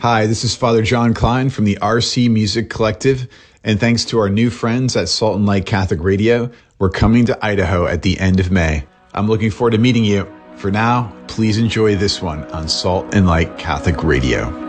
Hi, this is Father John Klein from the RC Music Collective, and thanks to our new friends at Salt and Light Catholic Radio, we're coming to Idaho at the end of May. I'm looking forward to meeting you. For now, please enjoy this one on Salt and Light Catholic Radio.